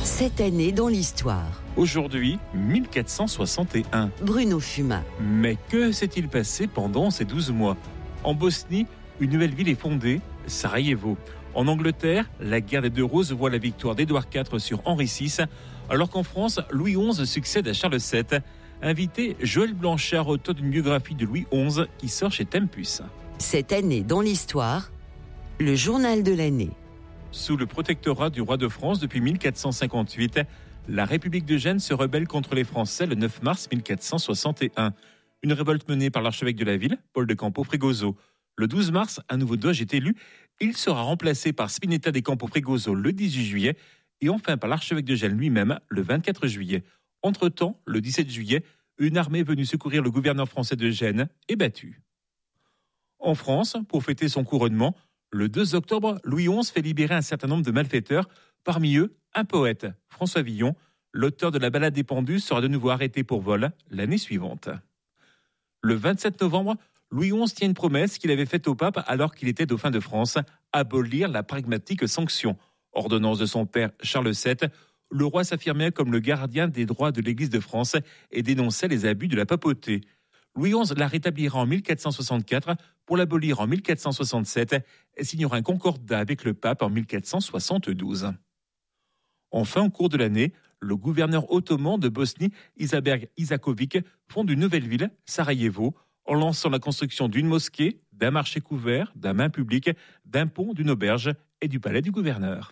Cette année dans l'histoire. Aujourd'hui, 1461. Bruno Fumat. Mais que s'est-il passé pendant ces 12 mois ? En Bosnie, une nouvelle ville est fondée, Sarajevo. En Angleterre, la guerre des Deux Roses voit la victoire d'Édouard IV sur Henri VI, alors qu'en France, Louis XI succède à Charles VII. Invité, Joël Blanchard, auteur d'une biographie de Louis XI qui sort chez Tempus. Cette année dans l'histoire, le journal de l'année. Sous le protectorat du roi de France depuis 1458, la République de Gênes se rebelle contre les Français le 9 mars 1461. Une révolte menée par l'archevêque de la ville, Paul de Campo Fregoso. Le 12 mars, un nouveau doge est élu. Il sera remplacé par Spinetta de Campo Fregoso le 18 juillet et enfin par l'archevêque de Gênes lui-même le 24 juillet. Entre-temps, le 17 juillet, une armée venue secourir le gouverneur français de Gênes est battue. En France, pour fêter son couronnement, le 2 octobre, Louis XI fait libérer un certain nombre de malfaiteurs, parmi eux un poète, François Villon. L'auteur de la Ballade des Pendus sera de nouveau arrêté pour vol l'année suivante. Le 27 novembre, Louis XI tient une promesse qu'il avait faite au pape alors qu'il était dauphin de France, abolir la pragmatique sanction. Ordonnance de son père Charles VII, le roi s'affirmait comme le gardien des droits de l'Église de France et dénonçait les abus de la papauté. Louis XI la rétablira en 1464 pour l'abolir en 1467 et signera un concordat avec le pape en 1472. Enfin, au cours de l'année, le gouverneur ottoman de Bosnie, Izaberg Isaković, fonde une nouvelle ville, Sarajevo, en lançant la construction d'une mosquée, d'un marché couvert, d'un bain public, d'un pont, d'une auberge et du palais du gouverneur.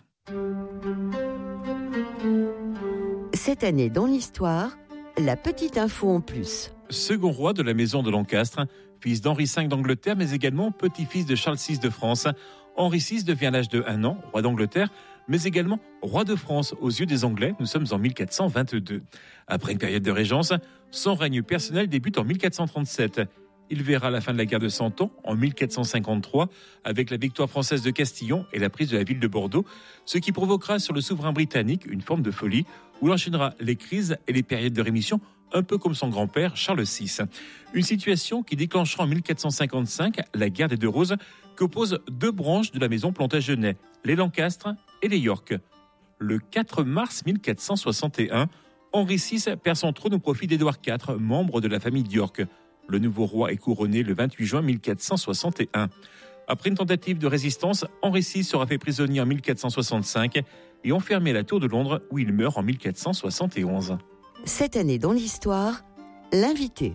Cette année dans l'histoire, la petite info en plus. Second roi de la maison de Lancastre, fils d'Henri V d'Angleterre, mais également petit-fils de Charles VI de France. Henri VI devient à l'âge de 1 an roi d'Angleterre, mais également roi de France aux yeux des Anglais. Nous sommes en 1422. Après une période de régence, son règne personnel débute en 1437. Il verra la fin de la guerre de Cent Ans en 1453 avec la victoire française de Castillon et la prise de la ville de Bordeaux, ce qui provoquera sur le souverain britannique une forme de folie où il enchaînera les crises et les périodes de rémission, un peu comme son grand-père Charles VI. Une situation qui déclenchera en 1455 la guerre des Deux Roses qu'opposent deux branches de la maison Plantagenet, les Lancastre et les York. Le 4 mars 1461, Henri VI perd son trône au profit d'Édouard IV, membre de la famille d'York. Le nouveau roi est couronné le 28 juin 1461. Après une tentative de résistance, Henri VI sera fait prisonnier en 1465 et enfermé à la Tour de Londres où il meurt en 1471. Cette année dans l'histoire, l'invité.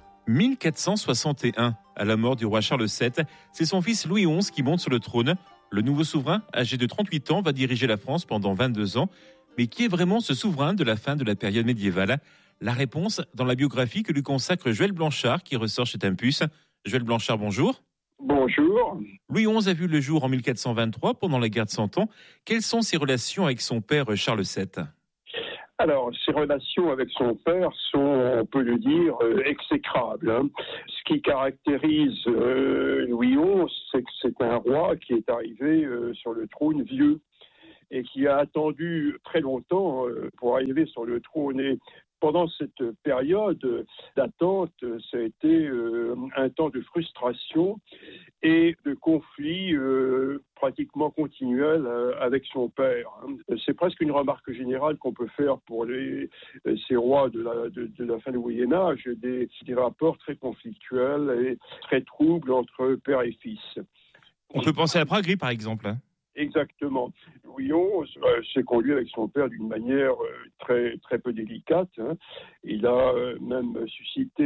1461, à la mort du roi Charles VII, c'est son fils Louis XI qui monte sur le trône. Le nouveau souverain, âgé de 38 ans, va diriger la France pendant 22 ans. Mais qui est vraiment ce souverain de la fin de la période médiévale ? La réponse dans la biographie que lui consacre Joël Blanchard, qui ressort chez Tempus. Joël Blanchard, bonjour. Bonjour. Louis XI a vu le jour en 1423 pendant la guerre de Cent Ans. Quelles sont ses relations avec son père Charles VII ? Alors, ses relations avec son père sont, on peut le dire, exécrables. Ce qui caractérise Louis XI, c'est que c'est un roi qui est arrivé sur le trône vieux et qui a attendu très longtemps pour arriver sur le trône. Et pendant cette période d'attente, ça a été un temps de frustration et de conflit pratiquement continuel avec son père. C'est presque une remarque générale qu'on peut faire pour ces rois de la fin du Moyen-Âge, des rapports très conflictuels et très troubles entre père et fils. On peut penser à la praguerie, par exemple. Exactement. Louis XI s'est conduit avec son père d'une manière très, très peu délicate. Il a même suscité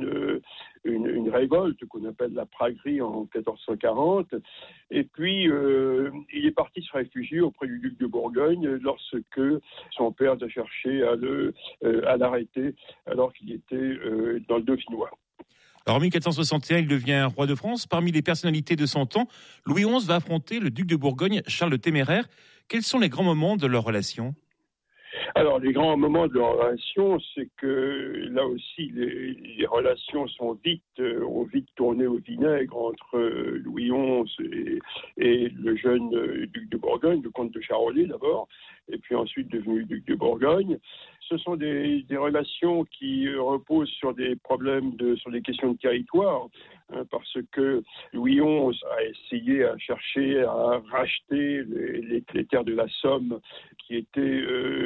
une révolte qu'on appelle la praguerie en 1440. Et puis, il est parti se réfugier auprès du duc de Bourgogne lorsque son père a cherché à l'arrêter alors qu'il était dans le Dauphinois. Alors en 1461, il devient roi de France. Parmi les personnalités de son temps, Louis XI va affronter le duc de Bourgogne, Charles le Téméraire. Quels sont les grands moments de leur relation ? Alors, les grands moments de leur relation, c'est que là aussi, les relations ont vite tourné au vinaigre entre Louis XI et le jeune duc de Bourgogne, le comte de Charolais d'abord, et puis ensuite devenu duc de Bourgogne. Ce sont des relations qui reposent sur des problèmes, sur des questions de territoire, parce que Louis XI a essayé à chercher à racheter les terres de la Somme qui étaient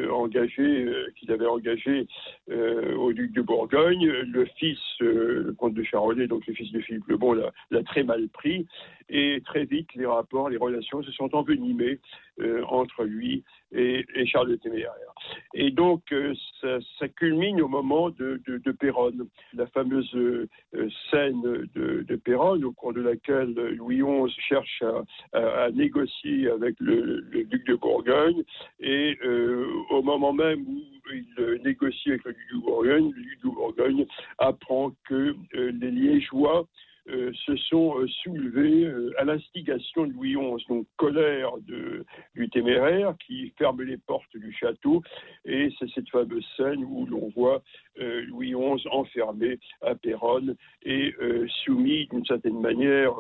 qu'il avait engagées au duc de Bourgogne. Le fils, le comte de Charolais, donc le fils de Philippe le Bon, l'a très mal pris, et très vite les relations se sont envenimées entre lui et Charles le Téméraire. Et donc ça culmine au moment de Péronne, la fameuse scène de Péronne, au cours de laquelle Louis XI cherche à négocier avec le duc de Bourgogne, et au moment même où il négocie avec le duc de Bourgogne apprend que les Liégeois se sont soulevés à l'instigation de Louis XI, donc colère du Téméraire qui ferme les portes du château, et c'est cette fameuse scène où l'on voit Louis XI enfermé à Péronne et soumis d'une certaine manière,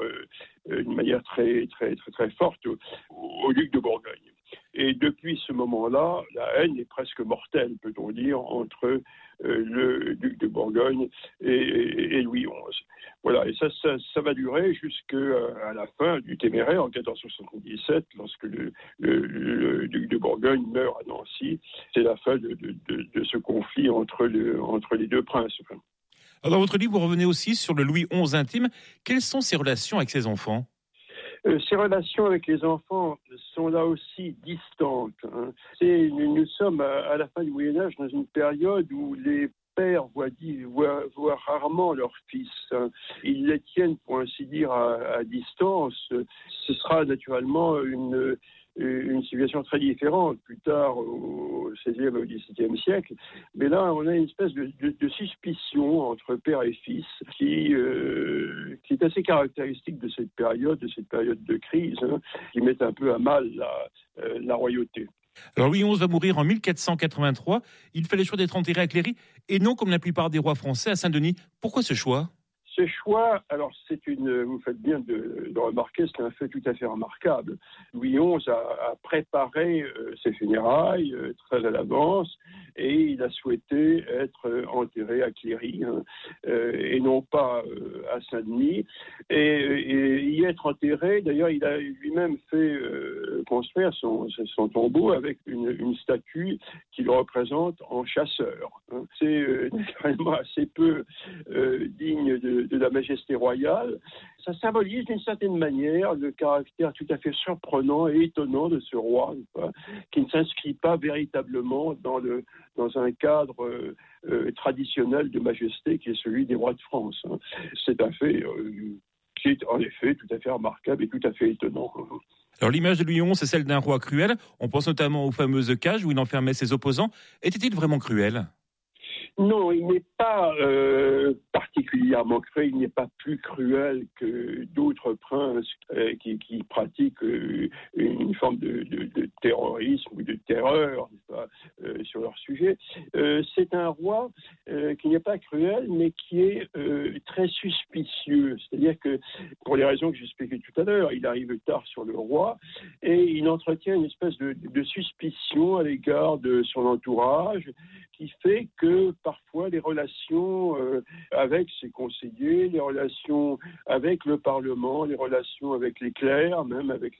très, très, très, très forte au duc de Bourgogne. Et depuis ce moment-là, la haine est presque mortelle, peut-on dire, entre le duc de Bourgogne et Louis XI. Voilà, et ça va durer jusqu'à la fin du Téméraire, en 1477, lorsque le duc de Bourgogne meurt à Nancy. C'est la fin de ce conflit entre les deux princes. Alors, dans votre livre, vous revenez aussi sur le Louis XI intime. Quelles sont ses relations avec ses enfants ? Ces relations avec les enfants sont là aussi distantes. Nous sommes à la fin du Moyen-Âge dans une période où les pères voient rarement leurs fils. Ils les tiennent, pour ainsi dire, à distance. Ce sera naturellement une civilisation très différente plus tard au XVIe et au XVIIe siècle. Mais là, on a une espèce de suspicion entre père et fils qui est assez caractéristique de cette période de crise, qui met un peu à mal la royauté. Alors Louis XI va mourir en 1483. Il fait le choix d'être enterré à Cléry et non comme la plupart des rois français à Saint-Denis. Pourquoi ce choix ? Ce choix, alors vous faites bien de remarquer, c'est un fait tout à fait remarquable. Louis XI a préparé ses funérailles très à l'avance, et il a souhaité être enterré à Cléry et non pas à Saint-Denis. Et y être enterré, d'ailleurs, il a lui-même fait construire son tombeau avec une statue qui le représente en chasseur. C'est naturellement assez peu digne de la majesté royale. Ça symbolise d'une certaine manière le caractère tout à fait surprenant et étonnant de ce roi, qui ne s'inscrit pas véritablement dans un cadre traditionnel de majesté qui est celui des rois de France. C'est un fait qui est en effet tout à fait remarquable et tout à fait étonnant. Alors l'image de Louis XI, c'est celle d'un roi cruel. On pense notamment aux fameuses cages où il enfermait ses opposants. Était-il vraiment cruel ? Non, il n'est pas particulièrement cruel, il n'est pas plus cruel que d'autres princes qui pratiquent une forme de terrorisme ou de terreur sur leur sujet. C'est un roi qui n'est pas cruel, mais qui est très suspicieux. C'est-à-dire que, pour les raisons que j'expliquais tout à l'heure, il arrive tard sur le roi et il entretient une espèce de suspicion à l'égard de son entourage, qui fait que parfois les relations avec ses conseillers, les relations avec le Parlement, les relations avec les clercs, même avec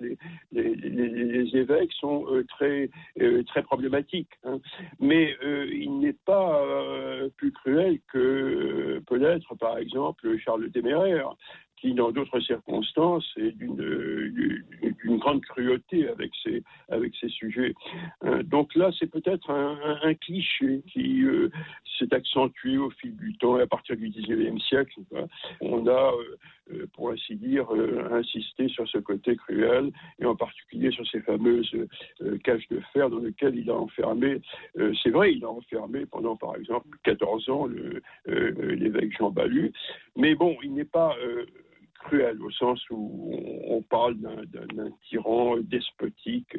les évêques sont très problématiques. Mais il n'est pas plus cruel que peut-être, par exemple, Charles le Téméraire, qui, dans d'autres circonstances, est d'une grande cruauté avec ses sujets. Donc là, c'est peut-être un cliché qui s'est accentué au fil du temps, et à partir du XIXe siècle. On a, pour ainsi dire, insisté sur ce côté cruel, et en particulier sur ces fameuses cages de fer dans lesquelles il a enfermé, c'est vrai, il a enfermé pendant, par exemple, 14 ans l'évêque Jean Balue, mais bon, il n'est pas cruel, au sens où on parle d'un tyran despotique,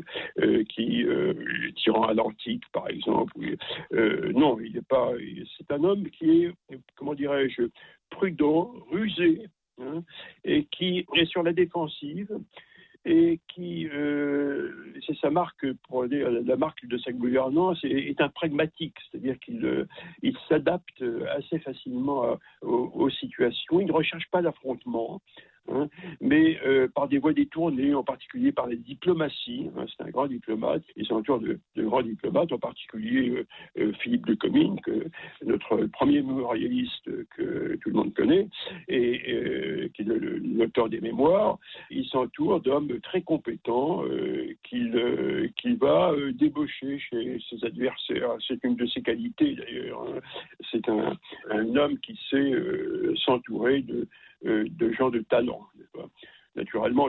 tyran à l'antique, par exemple. Non, il n'est pas. C'est un homme qui est, comment dirais-je, prudent, rusé, et qui est sur la défensive. et qui, c'est sa marque, pour dire, la marque de sa gouvernance, est un pragmatique, c'est-à-dire qu'il s'adapte assez facilement aux situations. Il ne recherche pas l'affrontement. Mais par des voies détournées, en particulier par la diplomatie. C'est un grand diplomate. Il s'entoure de grands diplomates, en particulier Philippe de Comines, notre premier mémorialiste que tout le monde connaît, et qui est l'auteur des mémoires. Il s'entoure d'hommes très compétents qu'il va débaucher chez ses adversaires. C'est une de ses qualités, d'ailleurs. C'est un homme qui sait s'entourer de gens de talent. Naturellement,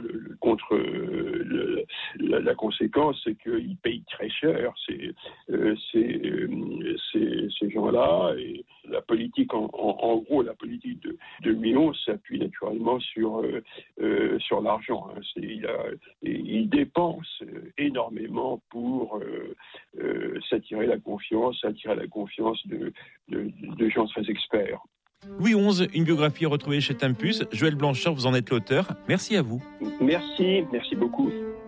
la conséquence, c'est qu'ils payent très cher ces gens-là. Et la politique, en gros, la politique de Louis XI s'appuie naturellement sur l'argent. Il dépense énormément pour attirer la confiance de gens très experts. Louis XI, une biographie retrouvée chez Tempus. Joël Blanchard, vous en êtes l'auteur. Merci à vous. Merci beaucoup.